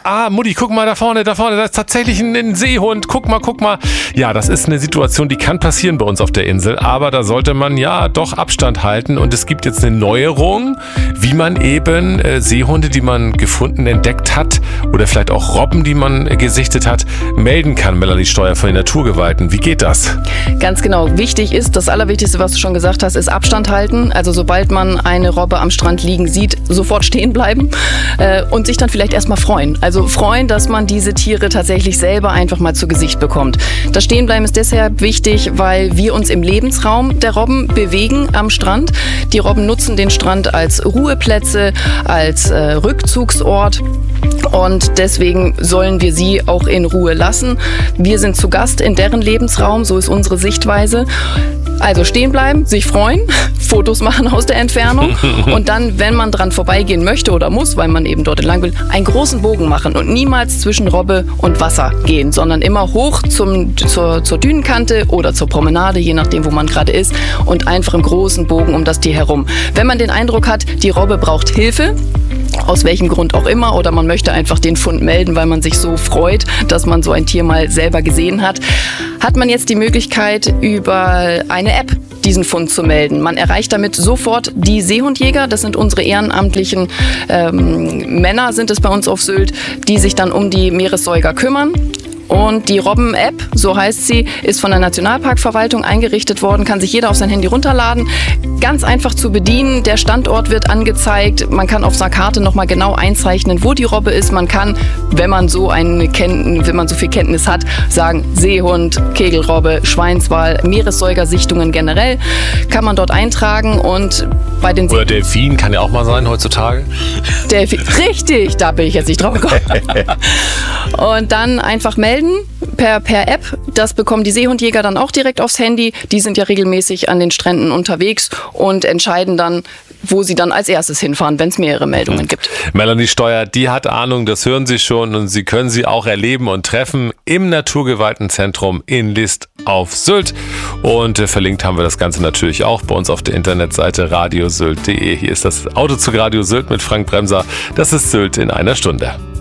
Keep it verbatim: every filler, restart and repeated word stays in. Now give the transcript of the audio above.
ah, Mutti, guck mal da vorne, da vorne, da ist tatsächlich ein, ein Seehund, guck mal, guck mal. Ja, das ist eine Situation, die kann passieren bei uns auf der Insel, aber da sollte man ja doch Abstand halten und es gibt jetzt eine Neuerung, wie man eben äh, Seehunde, die man gefunden, entdeckt hat oder vielleicht auch Robben, die man äh, gesichtet hat, melden kann. Melanie Steuer von den Naturgewalten. Wie geht das? Ganz genau. Wichtig ist, das Allerwichtigste, was du schon gesagt hast, ist Abstand halten. Also sobald man eine Robbe am Strand liegen sieht, sofort stehen bleiben äh, und sich dann vielleicht erstmal freuen. Also freuen, dass man diese Tiere tatsächlich selber einfach mal zu Gesicht bekommt. Das Stehenbleiben ist deshalb wichtig, weil wir uns im Lebensraum der Robben bewegen am Strand. Die Robben nutzen den Strand als Ruheplätze, als äh, Rückzugsort. Und deswegen sollen wir sie auch in Ruhe lassen. Wir sind zu Gast in deren Lebensraum, so ist unsere Sichtweise. Also stehen bleiben, sich freuen, Fotos machen aus der Entfernung und dann, wenn man dran vorbeigehen möchte oder muss, weil man eben dort entlang will, einen großen Bogen machen und niemals zwischen Robbe und Wasser gehen, sondern immer hoch zum, zur, zur Dünenkante oder zur Promenade, je nachdem, wo man gerade ist, und einfach im großen Bogen um das Tier herum. Wenn man den Eindruck hat, die Robbe braucht Hilfe, aus welchem Grund auch immer, oder man möchte einfach den Fund melden, weil man sich so freut, dass man so ein Tier mal selber gesehen hat, hat man jetzt die Möglichkeit, über eine App diesen Fund zu melden. Man erreicht damit sofort die Seehundjäger, das sind unsere ehrenamtlichen ähm, Männer, sind es bei uns auf Sylt, die sich dann um die Meeressäuger kümmern. Und die Robben-App, so heißt sie, ist von der Nationalparkverwaltung eingerichtet worden, kann sich jeder auf sein Handy runterladen. Ganz einfach zu bedienen, der Standort wird angezeigt, man kann auf seiner Karte nochmal genau einzeichnen, wo die Robbe ist. Man kann, wenn man so eine Kenntnis, wenn man so viel Kenntnis hat, sagen Seehund, Kegelrobbe, Schweinswal, Meeressäugersichtungen generell, kann man dort eintragen und bei den Oder Delfin kann ja auch mal sein heutzutage. Delfin, richtig, da bin ich jetzt nicht drauf gekommen. Und dann einfach melden per, per App. Das bekommen die Seehundjäger dann auch direkt aufs Handy. Die sind ja regelmäßig an den Stränden unterwegs und entscheiden dann, wo sie dann als erstes hinfahren, wenn es mehrere Meldungen gibt. Melanie Steuer, die hat Ahnung, das hören Sie schon und Sie können sie auch erleben und treffen im Naturgewaltenzentrum in List auf Sylt. Und äh, verlinkt haben wir das Ganze natürlich auch bei uns auf der Internetseite radiosylt punkt de. Hier ist das Autozug Radio Sylt mit Frank Bremser. Das ist Sylt in einer Stunde.